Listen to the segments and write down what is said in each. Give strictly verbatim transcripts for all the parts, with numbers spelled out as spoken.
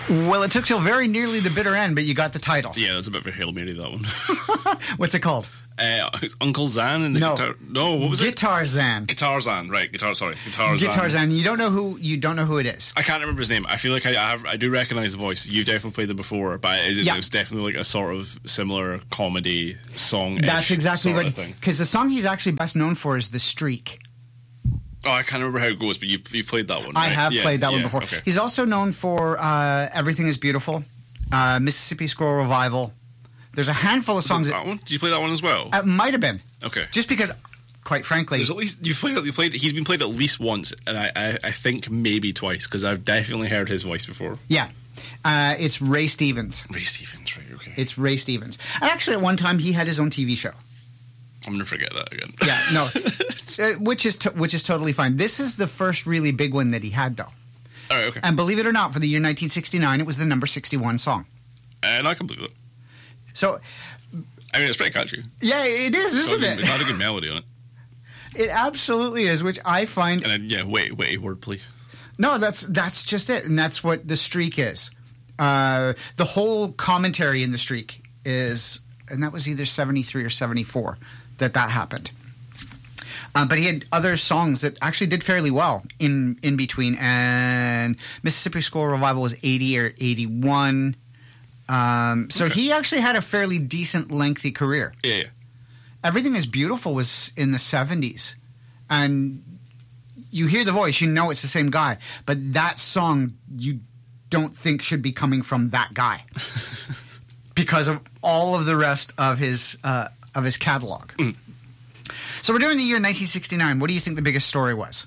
Well, it took till very nearly the bitter end, but you got the title. Yeah, that's a bit of a Hail Mary, that one. What's it called? Uh, Uncle Zan and the No. guitar. No, what was Guitar Zan. it? Guitar Zan, right? Guitar. Sorry, Guitar Zan. Guitar Zan. You don't know who. You don't know who it is. I can't remember his name. I feel like I I, have, I do recognize the voice. You've definitely played them before, but it, Yeah. it was definitely like a sort of similar comedy song. That's exactly sort what. of thing. Because the song he's actually best known for is "The Streak." Oh, I can't remember how it goes, but you you played that one. I right? have Yeah, played that one yeah, before. Okay. He's also known for uh, "Everything Is Beautiful," uh, "Mississippi Squirrel Revival." There's a handful of songs. that, That, that one? Did you play that one as well? uh, might have been. Okay. Just because, quite frankly, There's at least you've played. You played. He's been played at least once, and I I, I think maybe twice because I've definitely heard his voice before. yeah, uh, it's Ray Stevens. Ray Stevens, right? Okay. It's Ray Stevens. And actually, at one time, he had his own T V show. I'm gonna forget that again. Yeah, no, uh, which is to, which is totally fine. This is the first really big one that he had, though. All right. Okay. And believe it or not, for the year nineteen sixty-nine, it was the number sixty-one song. And I can believe it. So, I mean, it's pretty catchy. yeah, it is, It's isn't got a good- it? It had a good melody on it. It absolutely is, which I find. And then yeah, wait, wait, wordplay. No, that's that's just it, and that's what the Streak is. Uh, the whole commentary in the Streak is, and that was either seventy-three or seventy-four that that happened. Uh, but he had other songs that actually did fairly well in in between, and Mississippi Squirrel Revival was eighty or eighty-one. Um, so Okay. he actually had a fairly decent, lengthy career. Yeah, yeah. Everything Is Beautiful was in the seventies, and you hear the voice, you know it's the same guy, but that song you don't think should be coming from that guy because of all of the rest of his uh, of his catalog. Mm. So we're doing the year nineteen sixty-nine. What do you think the biggest story was?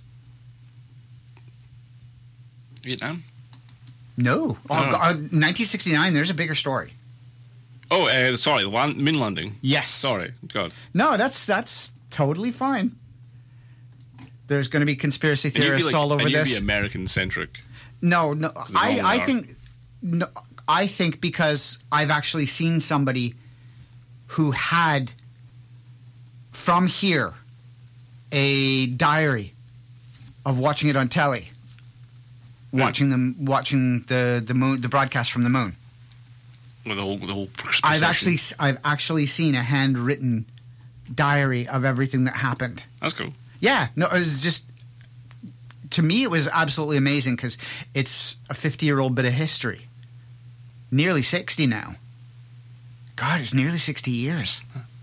Vietnam. No, oh, No. uh, nineteen sixty-nine. There's a bigger story. Oh, uh, sorry, the land, moon landing. Yes. Sorry, God. No, that's that's totally fine. There's going to be conspiracy And you'd be theorists like- all over and you'd this. be American centric. No, no. they I, normally I are. think, no, I think because I've actually seen somebody who had from here a diary of watching it on telly, watching them, watching the the moon, the broadcast from the moon. With the whole, the whole. I've procession. actually, I've actually seen a handwritten diary of everything that happened. That's cool. Yeah, no, it was just, to me, it was absolutely amazing because it's a fifty-year-old bit of history. Nearly sixty now. God, it's nearly sixty years.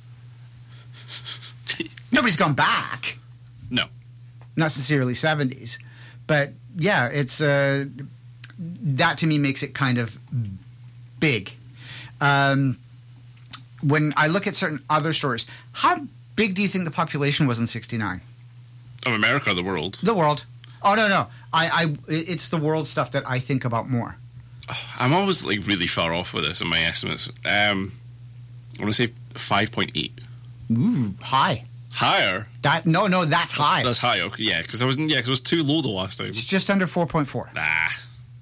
Nobody's gone back. No. Not since the early seventies. But, yeah, it's, uh, that to me makes it kind of big. Um, when I look at certain other stories, how big do you think the population was in sixty-nine? Of America, or the world. The world. Oh, no, no. I, I, it's the world stuff that I think about more. I'm always like really far off with this in my estimates. Um, I want to say five point eight. Ooh, high. Higher. That No, no, that's high. That's high. Okay, yeah, because I wasn't. Yeah, because it was too low the last time. It's just under four point four. Nah.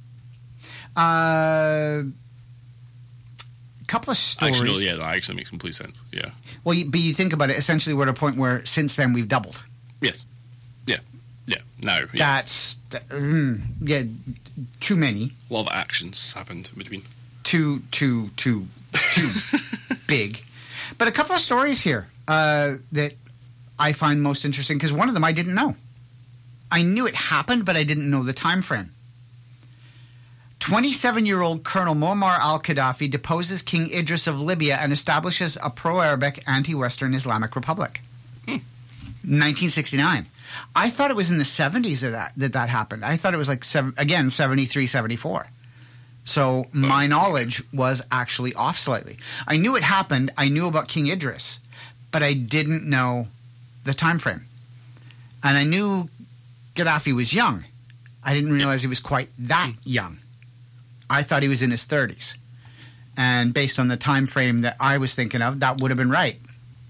Uh, couple of stories. Actually, no, yeah, that actually makes complete sense. Yeah. Well, you, but you think about it, essentially we're at a point where since then we've doubled. Yes. Yeah. Yeah. No. Yeah. That's, th- mm, yeah, too many. A lot of actions happened in between. Too, too, too, too big. But a couple of stories here uh, that I find most interesting, because one of them I didn't know. I knew it happened, but I didn't know the time frame. twenty-seven-year-old Colonel Muammar al-Gaddafi deposes King Idris of Libya and establishes a pro-Arabic, anti-Western Islamic Republic. Hmm. nineteen sixty-nine. I thought it was in the seventies that that, that, that happened. I thought it was like, seven, again, seventy-three, seventy-four. So my knowledge was actually off slightly. I knew it happened. I knew about King Idris, but I didn't know the time frame. And I knew Gaddafi was young. I didn't realize he was quite that young. I thought he was in his thirties. And based on the time frame that I was thinking of, that would have been right.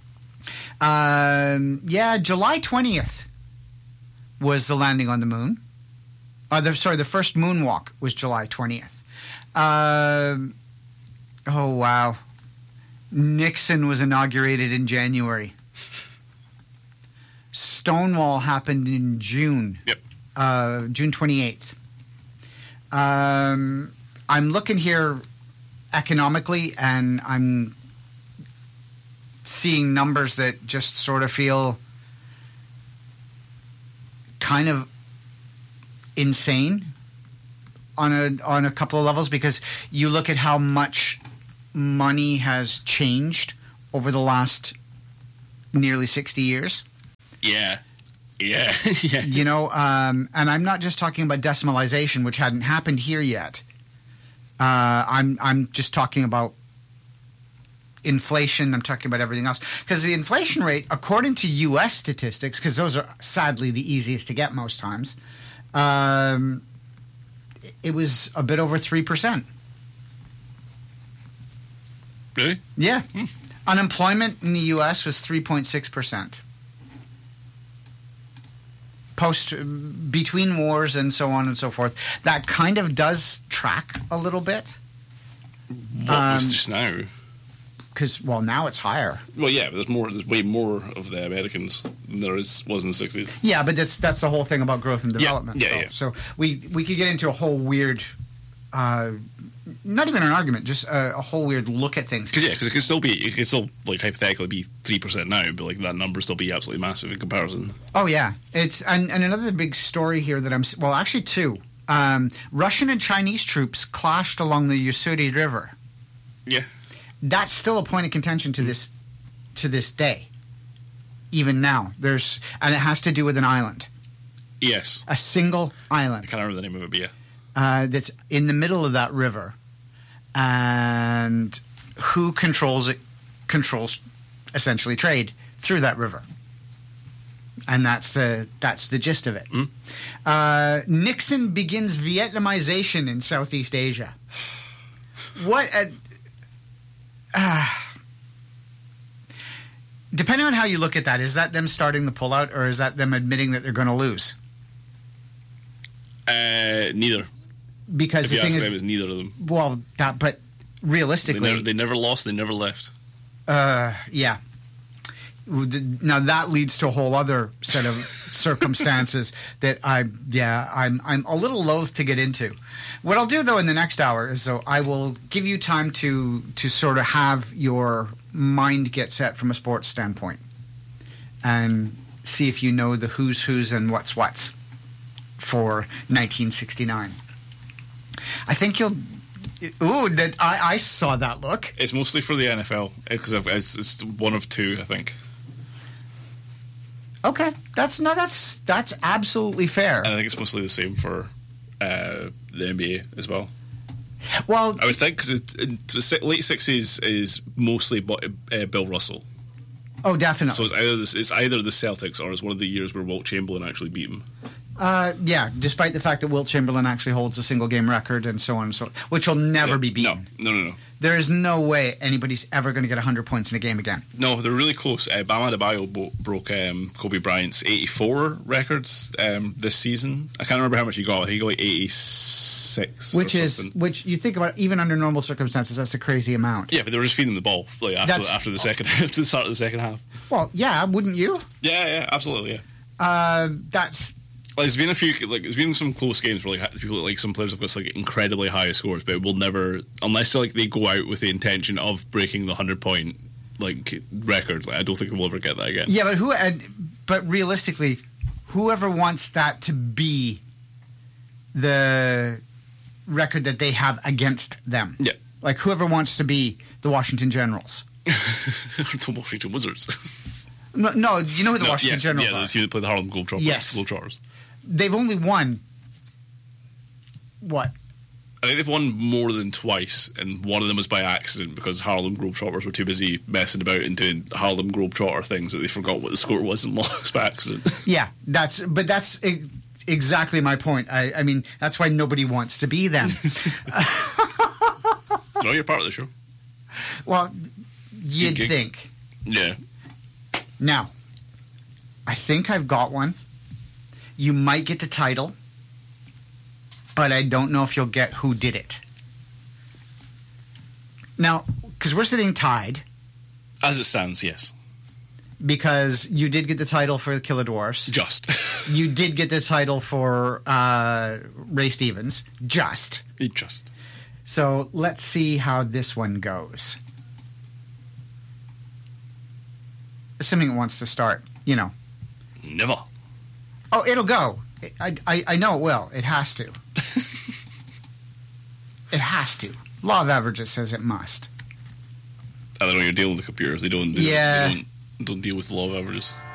Um, yeah, July twentieth was the landing on the moon. Uh, the, sorry, the first moonwalk was July twentieth. Uh, oh, wow. Nixon was inaugurated in January. Stonewall happened in June. Yep. Uh, June twenty-eighth. Um, I'm looking here economically, and I'm seeing numbers that just sort of feel kind of insane on a on a couple of levels, because you look at how much money has changed over the last nearly sixty years. Yeah. Yeah. yeah. You know, um, and I'm not just talking about decimalization, which hadn't happened here yet. Uh, I'm I'm just talking about inflation. I'm talking about everything else, because the inflation rate, according to U S statistics, because those are sadly the easiest to get most times, um, it was a bit over three percent. Really? Yeah. Hmm. Unemployment in the U S was three point six percent. Post, between wars and so on and so forth. That kind of does track a little bit. What Um, was just now? Because, well, now it's higher. Well, yeah, but there's more. There's way more of the Americans than there is, was in the sixties. Yeah, but that's that's the whole thing about growth and development. yeah, though. yeah. So we we could get into a whole weird, uh, not even an argument, just a, a whole weird look at things. Because yeah, because it could still be, it could still like hypothetically be three percent now, but like that number still be absolutely massive in comparison. Oh yeah, it's and, and another big story here that I'm well, actually two. Um, Russian and Chinese troops clashed along the Ussuri River. Yeah. That's still a point of contention to this to this day. Even now, there's and it has to do with an island, Yes. a single I island can't remember the name of it, but yeah. uh, that's in the middle of that river, and who controls it? Controls essentially trade through that river, and that's the that's the gist of it. Mm. Uh, Nixon begins Vietnamization in Southeast Asia. What a Uh, depending on how you look at that, is that them starting the pullout, or is that them admitting that they're going to lose? Uh, neither. Because If the you thing ask is, them, it's neither of them. well, that but They realistically, never, they never lost. They never left. uh, yeah. Now that leads to a whole other set of circumstances that I, yeah, I'm I'm a little loath to get into. What I'll do though in the next hour is so I will give you time to to sort of have your mind get set from a sports standpoint, and see if you know the who's who's and what's what's for nineteen sixty-nine. I think you'll. Ooh, that I, I saw that look. It's mostly for the N F L because it's, it's one of two, I think. Okay, that's no, that's that's absolutely fair. And I think it's mostly the same for uh, the N B A as well. Well, I would think because the late sixties is mostly uh, Bill Russell. oh, definitely. So it's either this, it's either the Celtics or it's one of the years where Wilt Chamberlain actually beat him. Uh, yeah, despite the fact that Wilt Chamberlain actually holds a single game record and so on and so on, which will never Yeah, be beaten. No, no, no, no. There is no way anybody's ever going to get one hundred points in a game again. No, they're really close. Uh, Bam Adebayo bo- broke um, Kobe Bryant's eighty-four records um, this season. I can't remember how much he got. I think he got like eighty-six. Which or is, something. which you think about, even under normal circumstances, that's a crazy amount. Yeah, but they were just feeding him the ball like after That's- after the second after the start of the second half. Well, yeah, wouldn't you? Yeah, yeah, absolutely. Yeah. Uh, that's Like, there's been a few, like, there's been some close games where, like, people, like, some players have got, like, incredibly high scores, but it will never, unless, like, they go out with the intention of breaking the hundred-point, like, record, like, I don't think they'll ever get that again. yeah, but who? And, but realistically, whoever wants that to be the record that they have against them, Yeah. like whoever wants to be the Washington Generals. The Washington Wizards. No, no, you know who the No, Washington yes, Generals yeah, are. the team that play the Harlem Globetrotters. Yes. Globetrotters. They've only won what? I think they've won more than twice, and one of them was by accident because Harlem Globetrotters were too busy messing about and doing Harlem Globetrotter things that they forgot what the score was and lost by accident. Yeah, that's but that's e- exactly my point. I, I mean, that's why nobody wants to be them. No, you're part of the show. Well, you'd gig. think. Yeah. Now, I think I've got one. You might get the title, but I don't know if you'll get who did it. Now, because we're sitting tied, As it stands, yes. because you did get the title for the Killer Dwarfs. Just. You did get the title for uh, Ray Stevens. Just. Just. So let's see how this one goes. Assuming it wants to start, you know. Never. Oh, it'll go. I, I, I know it will. It has to. It has to. Law of averages says it must. I don't know, you're dealing with the computers. They don't, they Yeah. don't, they don't, don't deal with the law of averages.